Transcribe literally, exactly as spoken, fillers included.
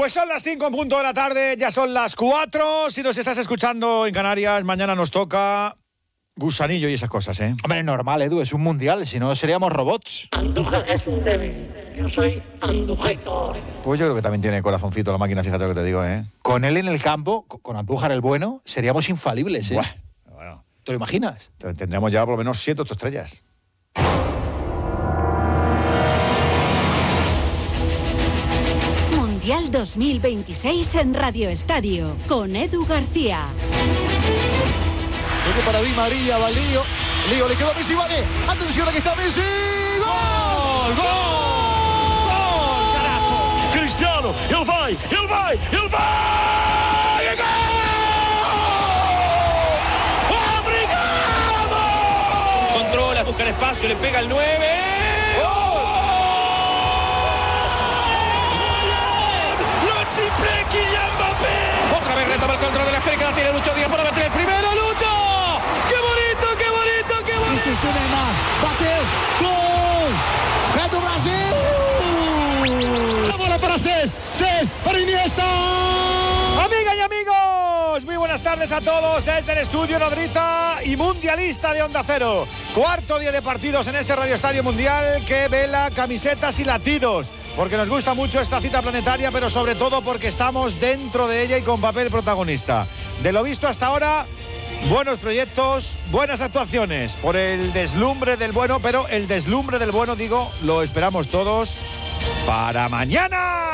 Pues son las cinco en punto de la tarde, ya son las cuatro. Si nos estás escuchando en Canarias, mañana nos toca gusanillo y esas cosas, ¿eh? Hombre, normal, Edu, es un mundial, si no seríamos robots. Andújar es un débil, yo soy Andújar. Pues yo creo que también tiene corazoncito la máquina, fíjate lo que te digo, ¿eh? Con él en el campo, con Andújar el bueno, seríamos infalibles, ¿eh? Buah, bueno. ¿Te lo imaginas? Tendríamos ya por lo menos siete, ocho estrellas. Mundial dos mil veintiséis en Radio Estadio, con Edu García. Toque para Di María, va Lío. Lío, le quedó a Messi, vale. Atención, aquí está Messi. ¡Gol! ¡Gol! ¡Gol! ¡Carajo! Cristiano, ele vai, ele vai, ele vai! ¡Gol! ¡Obrigado! Controla, busca el espacio, le pega el nueve. Otra vez retoma el control de la África, la tiene Lucho Díaz para meter el primero, Lucho. ¡Qué bonito, qué bonito, qué bonito! Isso, Neymar, bateu, gol! É do Brasil! La bola para Cés, Cés, para Iniesta. Amigas y amigos, muy buenas tardes a todos desde el estudio nodriza y mundialista de Onda Cero. Cuarto día de partidos en este Radio Estadio Mundial que vela camisetas y latidos. Porque nos gusta mucho esta cita planetaria, pero sobre todo porque estamos dentro de ella y con papel protagonista. De lo visto hasta ahora, buenos proyectos, buenas actuaciones, por el deslumbre del bueno, pero el deslumbre del bueno, digo, lo esperamos todos para mañana.